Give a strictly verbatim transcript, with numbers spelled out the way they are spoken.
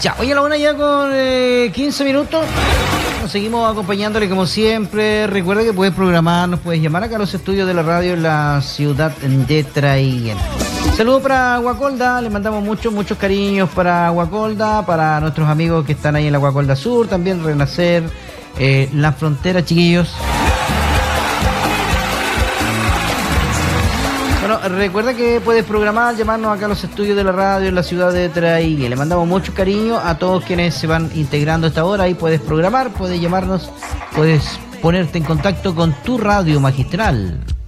Ya, oye, a la una ya con eh, quince minutos. Nos seguimos acompañándole como siempre. Recuerda que puedes programar, nos puedes llamar acá a los estudios de la radio en la ciudad de Traiguén. Saludos para Guacolda, le mandamos muchos, muchos cariños para Guacolda, para nuestros amigos que están ahí en la Guacolda Sur, también Renacer, eh, La Frontera, chiquillos. Bueno, recuerda que puedes programar, llamarnos acá a los estudios de la radio en la ciudad de Traiguén. Le mandamos mucho cariño a todos quienes se van integrando a esta hora. Ahí puedes programar, puedes llamarnos, puedes ponerte en contacto con tu radio magistral.